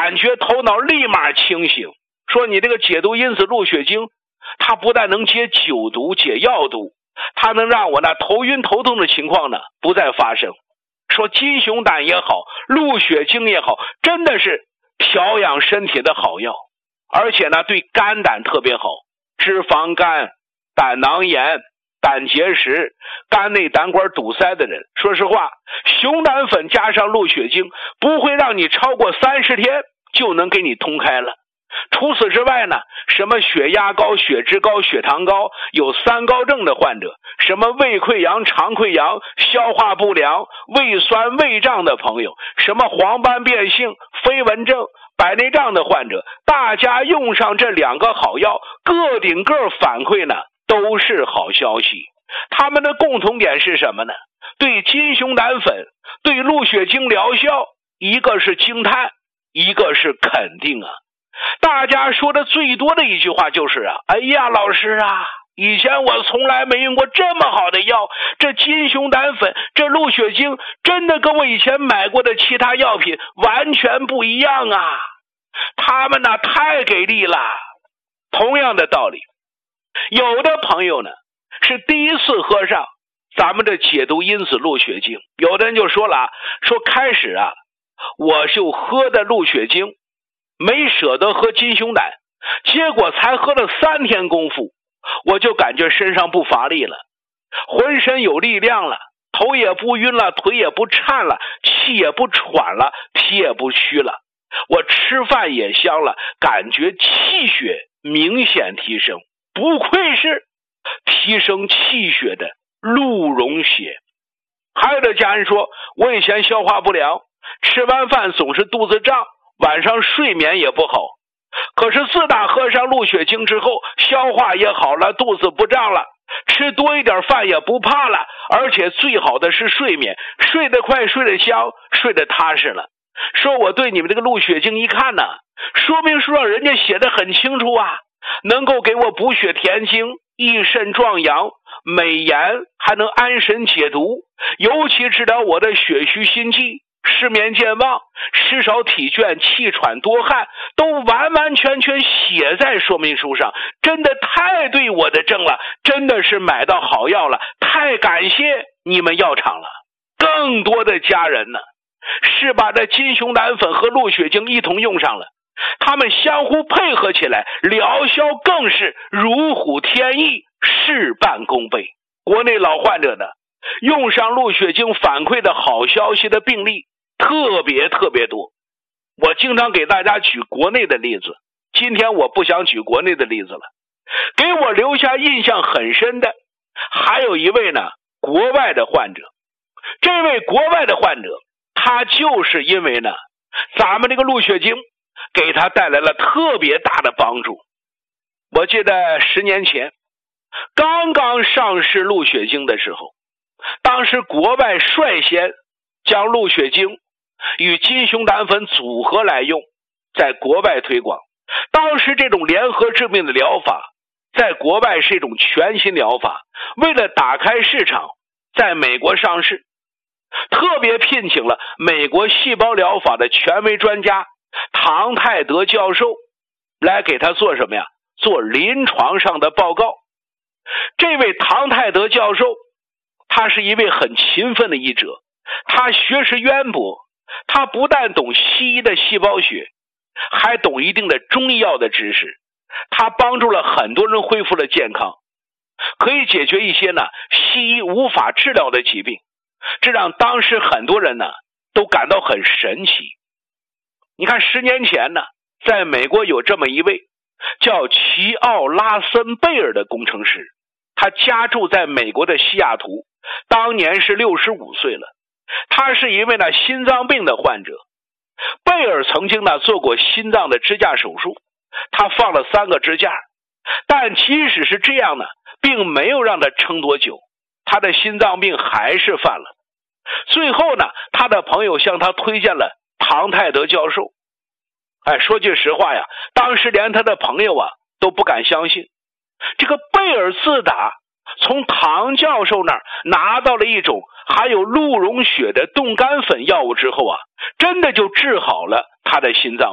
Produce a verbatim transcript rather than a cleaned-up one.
感觉头脑立马清醒，说你这个解毒因子鹿血精，它不但能解酒毒解药毒，它能让我呢头晕头痛的情况呢不再发生。说金熊胆也好，鹿血精也好，真的是调养身体的好药，而且呢对肝胆特别好，脂肪肝、胆囊炎、胆结石、肝内胆管堵塞的人，说实话，熊胆粉加上鹿血精不会让你超过三十天就能给你通开了。除此之外呢，什么血压高、血脂高、血糖高，有三高症的患者，什么胃溃疡、肠溃疡、消化不良、胃酸胃胀的朋友，什么黄斑变性、飞蚊症、白内障的患者，大家用上这两个好药，个顶个反馈呢都是好消息。他们的共同点是什么呢？对金熊胆粉、对鹿血精疗效，一个是惊叹，一个是肯定啊。大家说的最多的一句话就是啊，哎呀老师啊，以前我从来没用过这么好的药，这金熊胆粉、这鹿血精真的跟我以前买过的其他药品完全不一样啊，他们呢太给力了。同样的道理，有的朋友呢是第一次喝上咱们的解毒因子鹿血精，有的人就说了啊，说开始啊我就喝的鹿血精，没舍得喝金熊胆，结果才喝了三天功夫，我就感觉身上不乏力了，浑身有力量了，头也不晕了，腿也不颤了，气也不喘了，体也不虚了，我吃饭也香了，感觉气血明显提升，不愧是提升气血的鹿茸血。还有的家人说，我以前消化不良，吃完饭总是肚子胀，晚上睡眠也不好，可是自打喝上鹿血精之后，消化也好了，肚子不胀了，吃多一点饭也不怕了，而且最好的是睡眠，睡得快，睡得香，睡得踏实了。说我对你们这个鹿血精一看呢，说明书上人家写得很清楚啊，能够给我补血填精、益肾壮阳、美颜，还能安神解毒，尤其治疗我的血虚心悸、失眠健忘、失少体倦、气喘多汗，都完完全全写在说明书上，真的太对我的症了，真的是买到好药了，太感谢你们药厂了。更多的家人呢是把这金熊胆粉和鹿血精一同用上了，他们相互配合起来，疗效更是如虎添翼，事半功倍。国内老患者呢用上鹿血精反馈的好消息的病例特别特别多。我经常给大家举国内的例子，今天我不想举国内的例子了。给我留下印象很深的还有一位呢国外的患者。这位国外的患者，他就是因为呢咱们这个鹿血精给他带来了特别大的帮助。我记得十年前刚刚上市鹿血精的时候，当时国外率先将鹿血精与金熊胆粉组合来用，在国外推广。当时这种联合治病的疗法在国外是一种全新疗法，为了打开市场，在美国上市，特别聘请了美国细胞疗法的权威专家唐泰德教授来给他做什么呀？做临床上的报告。这位唐泰德教授，他是一位很勤奋的医者，他学识渊博，他不但懂西医的细胞学，还懂一定的中医药的知识，他帮助了很多人恢复了健康，可以解决一些呢西医无法治疗的疾病，这让当时很多人呢都感到很神奇。你看十年前呢，在美国有这么一位叫齐奥拉森贝尔的工程师，他家住在美国的西雅图，当年是六十五岁了。他是一位呢心脏病的患者。贝尔曾经呢做过心脏的支架手术，他放了三个支架，但即使是这样呢，并没有让他撑多久，他的心脏病还是犯了。最后呢，他的朋友向他推荐了唐泰德教授。哎，说句实话呀，当时连他的朋友啊都不敢相信。这个贝尔自打从唐教授那儿拿到了一种含有鹿茸血的冻干粉药物之后啊，真的就治好了他的心脏病。